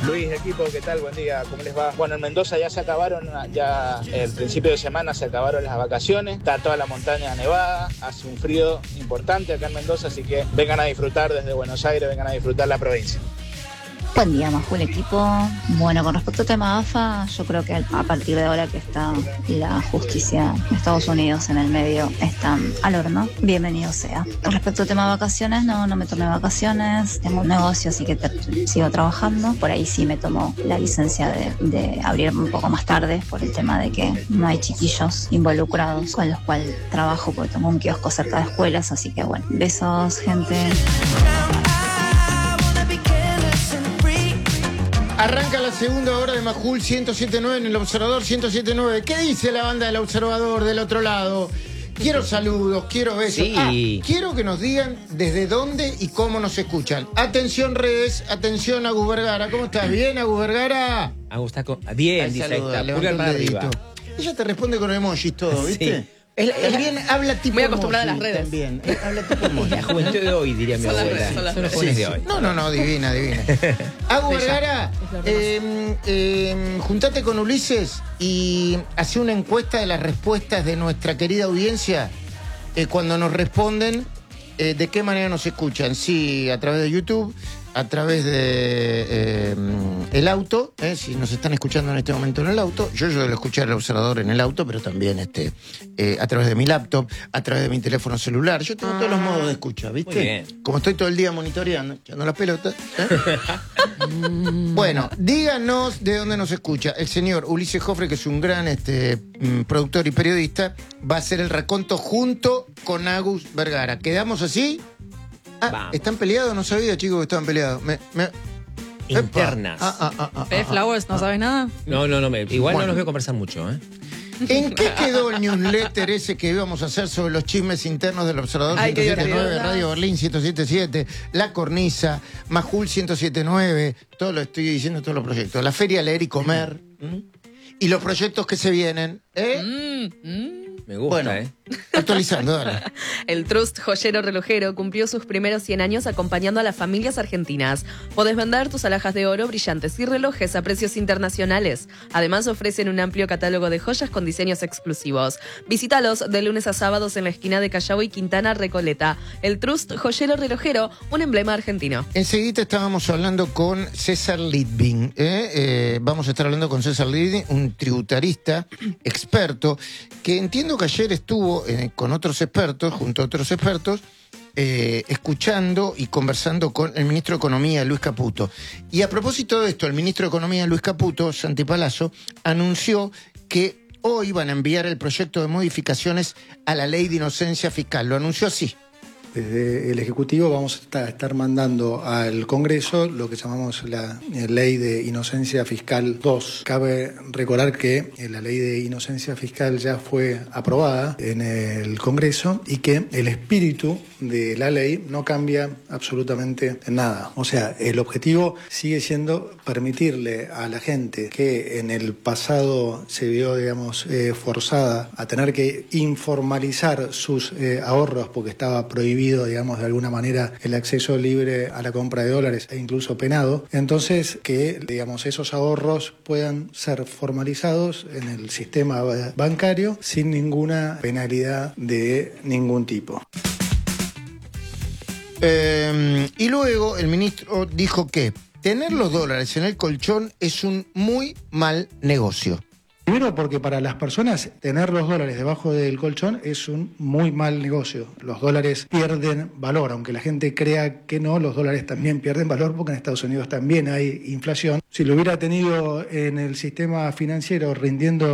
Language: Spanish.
Luis, equipo, ¿qué tal? Buen día, ¿cómo les va? Bueno, en Mendoza ya se acabaron, ya el principio de semana se acabaron las vacaciones, está toda la montaña nevada, hace un frío importante acá en Mendoza, así que vengan a disfrutar desde Buenos Aires, vengan a disfrutar la provincia. Buen día, Majul, equipo. Bueno, con respecto al tema AFA, yo creo que a partir de ahora que está la justicia de Estados Unidos en el medio, están al horno. Bienvenido sea. Con respecto al tema de vacaciones, no me tomé vacaciones. Tengo un negocio, así que sigo trabajando. Por ahí sí me tomo la licencia de abrir un poco más tarde por el tema de que no hay chiquillos involucrados con los cuales trabajo, porque tengo un kiosco cerca de escuelas. Así que bueno, besos, gente. Arranca la segunda hora de Majul 107.9 en el Observador 107.9. ¿Qué dice la banda del Observador del otro lado? Quiero saludos, quiero besos. Sí. Quiero que nos digan desde dónde y cómo nos escuchan. Atención redes, atención Agus Vergara. ¿Cómo estás? ¿Bien, Agus Vergara? Agus está bien, dice ahí está. Pulgar para arriba. Ella te responde con emojis todo, ¿viste? Sí. Él bien habla tipo muy acostumbrada a las emoji redes. También. Habla tipo emoji. La juventud de hoy, diría mi Son las abuela. redes, son las Son los redes. jóvenes de hoy. No, divina. Agus Vergara, juntate con Ulises y hace una encuesta de las respuestas de nuestra querida audiencia cuando nos responden de qué manera nos escuchan. Sí, a través de YouTube, a través de el auto, si nos están escuchando en este momento en el auto. Yo suelo escuchar el Observador en el auto, pero también a través de mi laptop, a través de mi teléfono celular. Yo tengo todos los modos de escucha, ¿viste? Muy bien. Como estoy todo el día monitoreando, echando las pelotas. Bueno, díganos de dónde nos escucha. El señor Ulises Jofre, que es un gran productor y periodista, va a hacer el raconto junto con Agus Vergara. ¿Quedamos así? ¿Están peleados? No sabía, chicos, que estaban peleados. Internas. Flowers, ¿no sabes nada? No, igual no los veo conversar mucho, ¿eh? ¿En qué quedó el newsletter ese que íbamos a hacer sobre los chismes internos del Observador Ay, qué 107.9, divertido. Radio Berlín 107.7, La Cornisa, Majul 107.9, todo lo estoy diciendo, todos los proyectos, la Feria Leer y Comer, y los proyectos que se vienen, Me gusta, Bueno, actualizando, dale. El Trust Joyero Relojero cumplió sus primeros 100 años acompañando a las familias argentinas. Podés vender tus alhajas de oro, brillantes y relojes a precios internacionales. Además, ofrecen un amplio catálogo de joyas con diseños exclusivos. Visítalos de lunes a sábados en la esquina de Callao y Quintana Recoleta. El Trust Joyero Relojero, un emblema argentino. Enseguida estábamos hablando con César Litvin. Vamos a estar hablando con César Litvin, un tributarista experto, que entiendo que ayer estuvo con otros expertos, junto a otros expertos, escuchando y conversando con el ministro de Economía, Luis Caputo. Y a propósito de esto, el ministro de Economía, Luis Caputo, Santi Palazzo, anunció que hoy van a enviar el proyecto de modificaciones a la ley de inocencia fiscal. Lo anunció así. Desde el Ejecutivo vamos a estar mandando al Congreso lo que llamamos la Ley de Inocencia Fiscal 2. Cabe recordar que la Ley de Inocencia Fiscal ya fue aprobada en el Congreso y que el espíritu de la ley no cambia absolutamente nada. O sea, el objetivo sigue siendo permitirle a la gente que en el pasado se vio, digamos, forzada a tener que informalizar sus ahorros porque estaba prohibido, digamos, de alguna manera el acceso libre a la compra de dólares e incluso penado. Entonces, que, digamos, esos ahorros puedan ser formalizados en el sistema bancario sin ninguna penalidad de ningún tipo. Y luego el ministro dijo que tener los dólares en el colchón es un muy mal negocio. Primero porque para las personas tener los dólares debajo del colchón es un muy mal negocio. Los dólares pierden valor, aunque la gente crea que no, los dólares también pierden valor porque en Estados Unidos también hay inflación. Si lo hubiera tenido en el sistema financiero rindiendo